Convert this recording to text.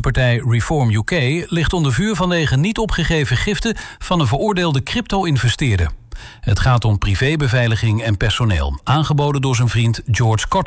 partij Reform UK ligt onder vuur vanwege niet opgegeven giften van een veroordeelde crypto-investeerder. Het gaat om privébeveiliging en personeel, aangeboden door zijn vriend George Cotton.